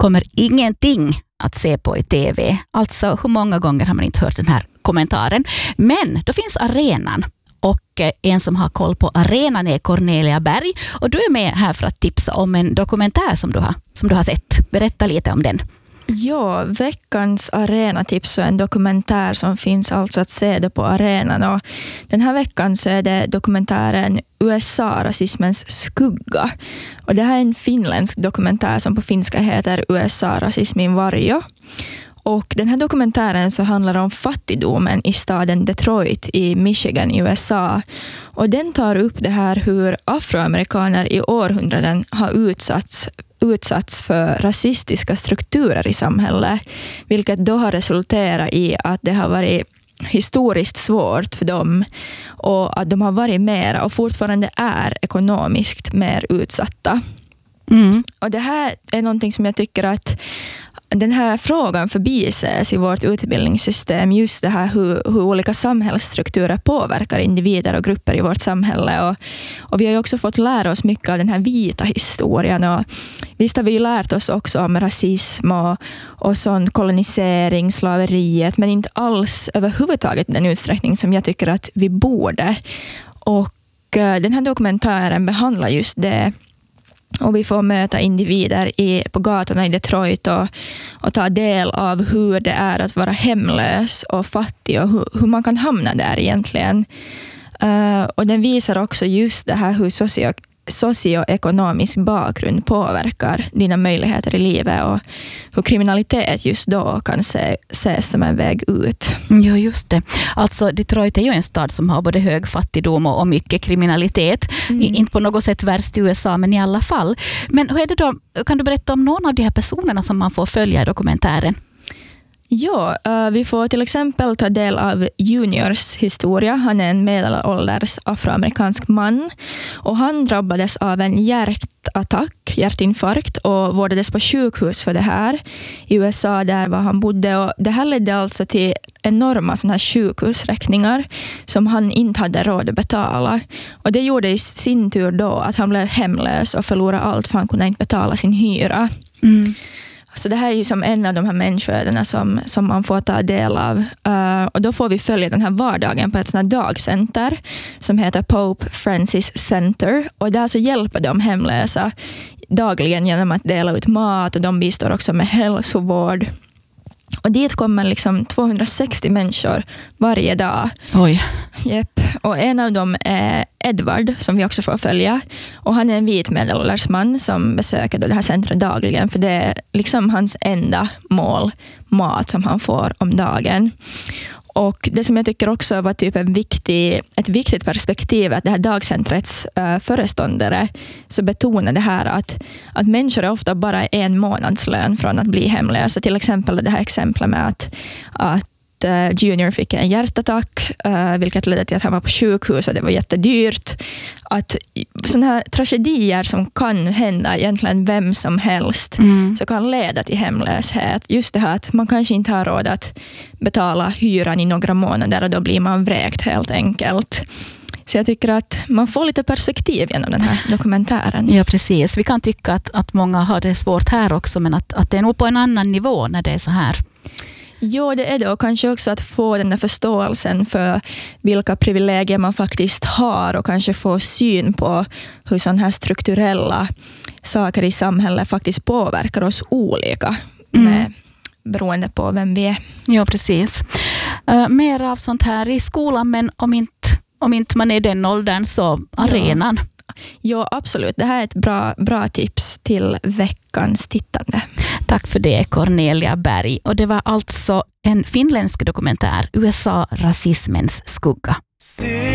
kommer ingenting att se på i tv. Alltså, hur många gånger har man inte hört den här kommentaren? Men då finns arenan. Och en som har koll på arenan är Cornelia Berg. Och du är med här för att tipsa om en dokumentär som du har sett. Berätta lite om den. Ja, veckans arenatips är en dokumentär som finns alltså att se det på arenan. Och den här veckan så är det dokumentären USA-rasismens skugga. Och det här är en finländsk dokumentär som på finska heter USA-rasismin varjo. Och den här dokumentären så handlar om fattigdomen i staden Detroit i Michigan i USA. Och den tar upp det här hur afroamerikaner i århundraden har utsatts för rasistiska strukturer i samhället. Vilket då har resulterat i att det har varit historiskt svårt för dem och att de har varit mer och fortfarande är ekonomiskt mer utsatta. Och det här är någonting som jag tycker att den här frågan förbises i vårt utbildningssystem, just det här hur olika samhällsstrukturer påverkar individer och grupper i vårt samhälle. Och vi har ju också fått lära oss mycket av den här vita historien. Och visst har vi lärt oss också om rasism och sån kolonisering, slaveriet, men inte alls överhuvudtaget i den utsträckning som jag tycker att vi borde. Och den här dokumentären behandlar just det. Och vi får möta individer på gatorna i Detroit och ta del av hur det är att vara hemlös och fattig och hur man kan hamna där egentligen. Och den visar också just det här hur socioekonomisk bakgrund påverkar dina möjligheter i livet och hur kriminalitet just då kan ses som en väg ut. Ja, just det. Alltså Detroit är ju en stad som har både hög fattigdom och mycket kriminalitet. Inte på något sätt värst i USA, men i alla fall. Men hur är det då? Kan du berätta om någon av de här personerna som man får följa i dokumentären? Ja, vi får till exempel ta del av Juniors historia. Han är en medelålders afroamerikansk man och han drabbades av en hjärtinfarkt och vårdades på sjukhus för det här i USA där var han bodde. Och det här ledde alltså till enorma såna här sjukhusräkningar som han inte hade råd att betala. Och det gjorde i sin tur då att han blev hemlös och förlorade allt för han kunde inte betala sin hyra. Så det här är ju som en av de här människoödena som man får ta del av. Och då får vi följa den här vardagen på ett sånt här dagcenter som heter Pope Francis Center. Och där så hjälper de hemlösa dagligen genom att dela ut mat och de bistår också med hälsovård. Och dit kommer liksom 260 människor varje dag. Oj. Yep. Och en av dem är Edward som vi också får följa. Och han är en vit medelålders man som besöker det här centret dagligen. För det är liksom hans enda mål, mat som han får om dagen. Och det som jag tycker också var typ ett viktigt perspektiv är att det här dagcentrets föreståndare så betonar det här att människor är ofta bara en månadslön från att bli hemlösa. Till exempel det här exemplet med att Junior fick en hjärtattack vilket ledde till att han var på sjukhus och det var jättedyrt. Att sådana här tragedier som kan hända egentligen vem som helst så kan leda till hemlöshet. Just det här att man kanske inte har råd att betala hyran i några månader och då blir man vräkt helt enkelt. Så jag tycker att man får lite perspektiv genom den här dokumentären. Ja, precis. Vi kan tycka att många har det svårt här också, men att det är nog på en annan nivå när det är så här. Jo, det är det. Och kanske också att få den där förståelsen för vilka privilegier man faktiskt har och kanske få syn på hur sådana här strukturella saker i samhället faktiskt påverkar oss olika beroende på vem vi är. Ja, precis. Mer av sånt här i skolan, men om inte man är den åldern så arenan. Ja, absolut. Det här är ett bra tips till veckans tittande. Tack för det, Cornelia Berg. Och det var alltså en finländsk dokumentär, USA-rasismens skugga.